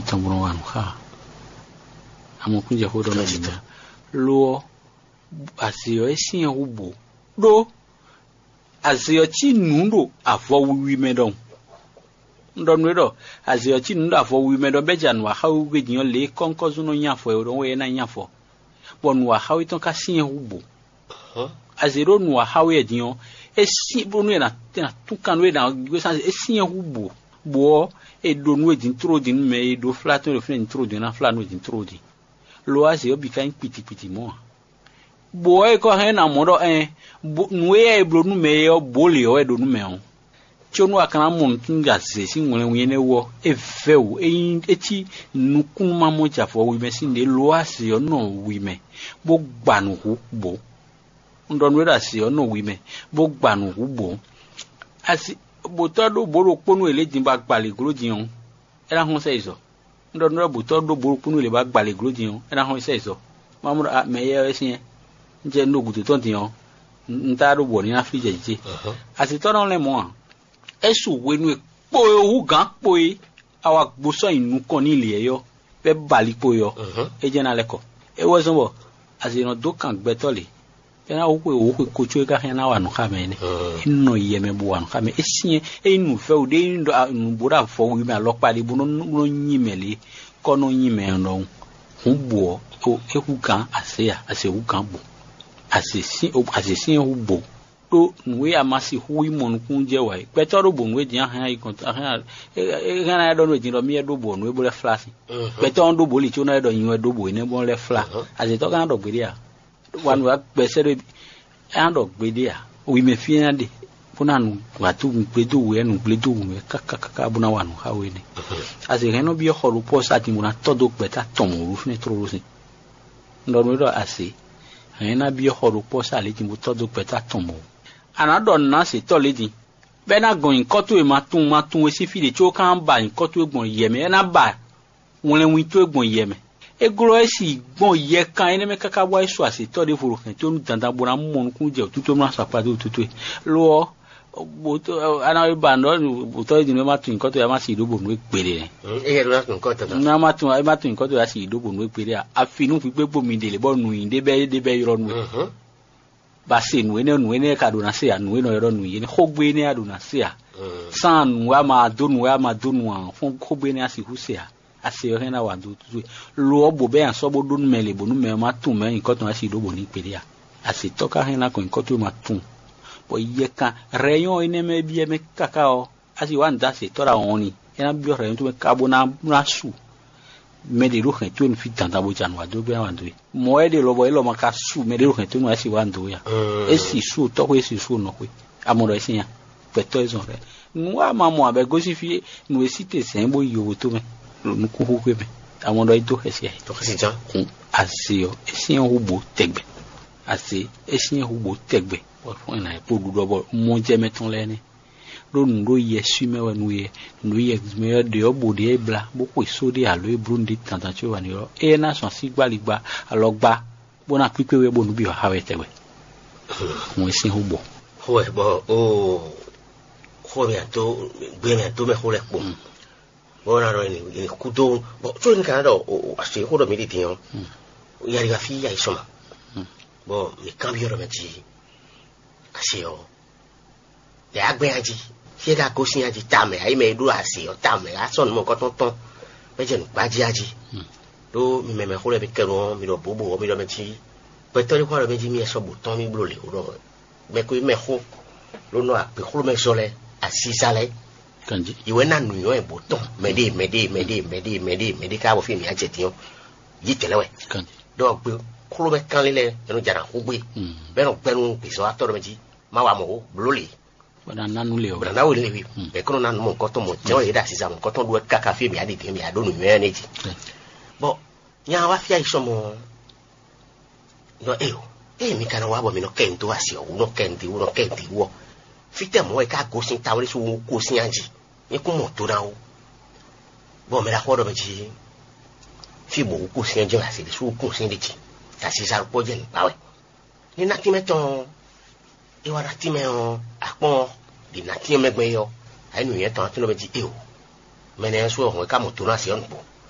tambuno wan ha amo kunje ho do na lo asio esin hubo do asio chi nundo afo wi medon ndon do asio chi nundo afo wi medon be janwa ha wi gin le konkozu no nyafo e do we na nyafo bonwa ha wi ton ka sin hubo azero no ha we din esi bonu na tena tukan we na go san esin hubo bo e do no din trodin me e do flat no fin trodin na flat no din trodin lo asio bi kan piti mo boy ko hen amodo nuwe e bro nu me yo boli o e do nu me on chonu akana mon tunga se si nwere wene wo e feu eti nukun mamo jafo wi me sin de lo asi o no wi me bo gbanu hu bo ndo nu ra si o no wi me bo gbanu hu bo asi bo to do boro ponu ele din ba gbale grojin on era hon se iso ndo nu bo to do boro ponu ele ba gbale grojin on era hon se iso mamu me ye esin nje no gutu ton tiyan ntaro bo ni afrije je ati toron le mo esu wenu epo owu gan poe awa gboso inu kan ni ile eyo pe bali po yo eje na leko e wo so bo ati no do kan gbetole pe na owo ko chu ka hen na wa no ka me ni ino ye me bo wa no ka me esin inu fe o de ndo nu bora fo wi me alopa de bo no nyimele ko no nyime no hubo o ehukan ase hukan bo asisi hubo to nwe amasi hui mon kunje wa petoro bo nwe dia han ikon han gana do no jiro mi do bo nwe bo le flash peton do bo li chona do yin do bo ne bo le flash ase to kan do gbede a wan wa pese do an do gbede a wi me fi na de puna nu wa tu gbedo we nu gbedo we kaka buna wa nu ha we ni ase reno bi horu po sa ti muna todo gbeta tomo ru fne tro ru si ndo no do ase ena bi horu po sa le ti mo todo peta tomo anado na se to le di be na gon nkan to e matun we si fi de cho kan ba nkan to egbon yeme ena ba won le win to egbon yeme egro e si gbon ye kan ene me kaka wa isu ase to de furu kan to nu dandan bora mo kun je otuto ma sapa de otuto lo boto ana ba no boto di no matun nkan to ya ma si do bo nu pere e ro nkan to na matun nkan to ya si do bo nu pere afinu fi pe bo mi de le bo nu yin de be yoro nu ba se nu ene ka do na se anu eno yoro nu yin khogbe ne adu na se a san wa ma do nu an fun khogbe ne asi hu se a ase yo na wa do tu lo bo be an so bo do nu mele bo nu me matun me nkan to asi do bo ni pere a asi to ka hen na ko nkan to matun bo ye kan rayon ene me bi me kakao asi wan da se to ra oni ena bi rayon to me kabona na su me de ro hen to en fi tanta bo janwa do be wan do mo e de lo bo e lo ma ka su me de ro hen to no asi wan do ya e si su to ko e si su no ko amoro e sinya peto ezon re nu ama mo abe go si fi nu e si te sen bo yo to me nu ku hu ko me amoro e to e si to si jan asio e si hubo tegbe asi e si hubo tegbe o fun na e po du do bo mo je meton le ni ro nu ro yesu me wa nu ye me de obo de bla bo ko so de alo e brundi tantan che wa ni ro e na so si gbaligba alogba bo na pipe we bo nu bi ha we tegbe mo si hubo ho e bo o ho me to gbe me to me ho le po bo na ro ni ku do bo so ni kan do o ase ho do mi di yon ya ri ga fi ya isoma bo mi cambio ro me ji ase o de agbe aji se da ko sin aji tame ai me du ase o tame a so mo ko ton be je nu gbaji aji do mi me ho le bi kero mi do bobo mi do me ji pe to ri kwa ro me ji mi e so bo ton mi blo le o ro me ko me ho lo no a pe ho me so le asi sale kanji iwe na nu yo e bo ton me de ka bo fi mi aje ti yo yi telewe kanji do pe ko me kan le enu jara ho gbe be no pe nu pe so a to ro me ji ma wa mo blo le bana nanu le o bana we le wi be kono nanu mo nkoto mo je o ye da sisa mo nkoto do kaka fi mi ade ti mi ado nu me na ji bo nya wa fi aiso mo no mi kana wa bo mi no kento asi o no kenti wo fite mo e ka go sin tawri su ko sin aji ni ku mo to na o bo me la ko do me ji fi bo ko sin aji asi de su ko sin de ji ta sisa po je ni bawe ni na ti meton e wa na ti me o apon di na ti me gbe yo ai nu yen tan ti no me ji mene so ho ka mo to na si on po